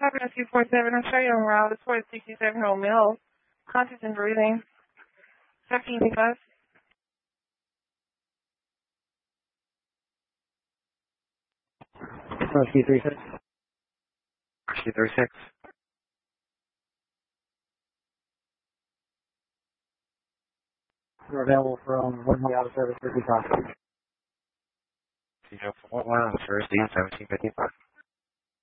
Copy on 247. I'm showing you on route. It's 4667 Mill. Conscious and breathing. 1755. C36. C36. We're available from 1 out of service 55. C04 on Thursday, 1755.